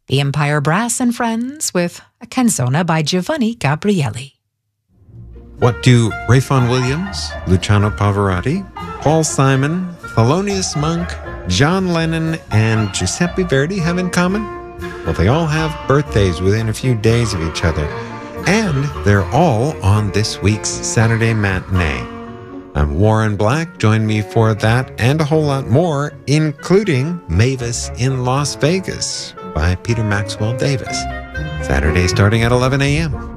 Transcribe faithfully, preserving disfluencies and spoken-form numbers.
The Empire Brass and Friends with a canzona by Giovanni Gabrieli. What do Rayfon Williams, Luciano Pavarotti, Paul Simon, Thelonious Monk, John Lennon, and Giuseppe Verdi have in common? Well, they all have birthdays within a few days of each other, and they're all on this week's Saturday matinee. I'm Warren Black. Join me for that and a whole lot more, including Mavis in Las Vegas by Peter Maxwell Davis. Saturday starting at eleven a.m.